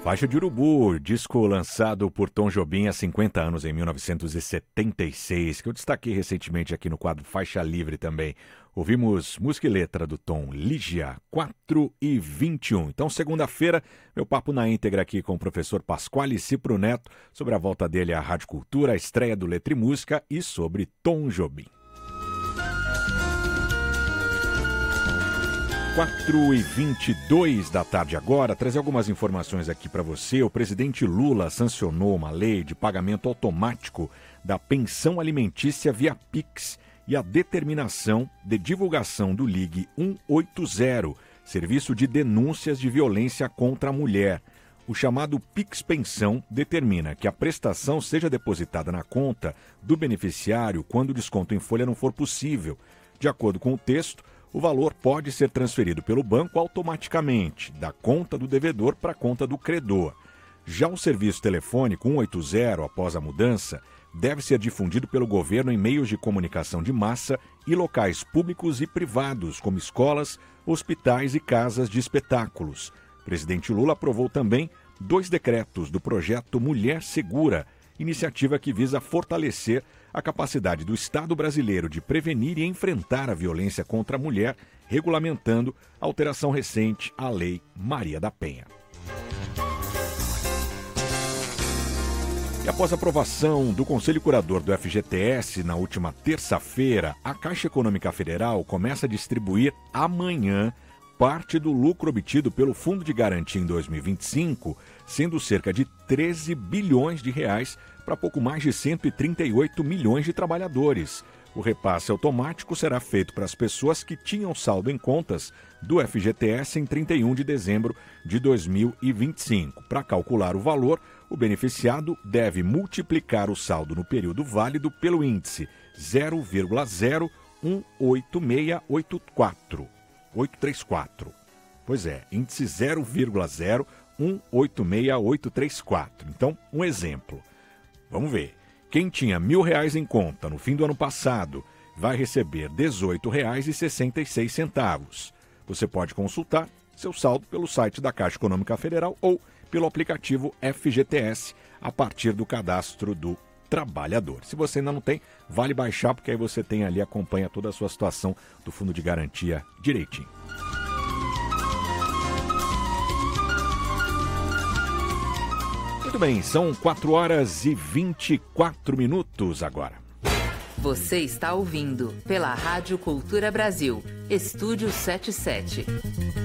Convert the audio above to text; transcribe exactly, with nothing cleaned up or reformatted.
Faixa de Urubu, disco lançado por Tom Jobim há cinquenta anos, em mil novecentos e setenta e seis, que eu destaquei recentemente aqui no quadro Faixa Livre também. Ouvimos música e letra do Tom, Lígia, quatro e vinte e um. Então, segunda-feira, meu papo na íntegra aqui com o professor Pasquale Cipro Neto sobre a volta dele à Rádio Cultura, a estreia do Letra e Música e sobre Tom Jobim. quatro e vinte e dois da tarde agora, trazer algumas informações aqui para você. O presidente Lula sancionou uma lei de pagamento automático da pensão alimentícia via Pix e a determinação de divulgação do Ligue cento e oitenta, serviço de denúncias de violência contra a mulher. O chamado Pix Pensão determina que a prestação seja depositada na conta do beneficiário quando o desconto em folha não for possível. De acordo com o texto, o valor pode ser transferido pelo banco automaticamente, da conta do devedor para a conta do credor. Já o serviço telefônico cento e oitenta, após a mudança, deve ser difundido pelo governo em meios de comunicação de massa e locais públicos e privados, como escolas, hospitais e casas de espetáculos. O presidente Lula aprovou também dois decretos do projeto Mulher Segura, iniciativa que visa fortalecer a capacidade do Estado brasileiro de prevenir e enfrentar a violência contra a mulher, regulamentando a alteração recente à Lei Maria da Penha. E após a aprovação do Conselho Curador do F G T S na última terça-feira, a Caixa Econômica Federal começa a distribuir amanhã parte do lucro obtido pelo Fundo de Garantia em dois mil e vinte e cinco, sendo cerca de treze bilhões de reais para pouco mais de cento e trinta e oito milhões de trabalhadores. O repasse automático será feito para as pessoas que tinham saldo em contas do F G T S em trinta e um de dezembro de dois mil e vinte e cinco. Para calcular o valor, o beneficiado deve multiplicar o saldo no período válido pelo índice zero vírgula zero um oito seis oito quatro. oito três quatro. Pois é, índice zero vírgula zero um oito seis oito três quatro. Então, um exemplo. Vamos ver. Quem tinha mil reais em conta no fim do ano passado vai receber dezoito reais e sessenta e seis centavos. Você pode consultar seu saldo pelo site da Caixa Econômica Federal ou pelo aplicativo F G T S a partir do cadastro do trabalhador. Se você ainda não tem, vale baixar, porque aí você tem ali, acompanha toda a sua situação do Fundo de Garantia direitinho. Muito bem, são quatro horas e vinte e quatro minutos agora. Você está ouvindo pela Rádio Cultura Brasil, Estúdio setenta e sete.